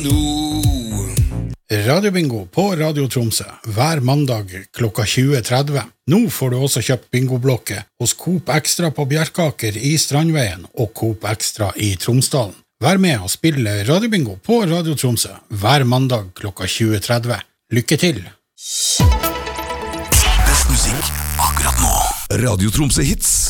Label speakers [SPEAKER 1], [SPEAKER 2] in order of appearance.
[SPEAKER 1] Radiobingo på Radio Tromsø hver mandag klokka 20.30. Nå får du også kjøpt bingoblokke hos Coop Extra på Bjerkaker i Strandveien og Coop Extra i Tromsdalen. Vær med og spille Radiobingo på Radio Tromsø hver mandag klokka 20.30. Lykke til!
[SPEAKER 2] Best musikk akkurat nå. Radio Tromsø Hits.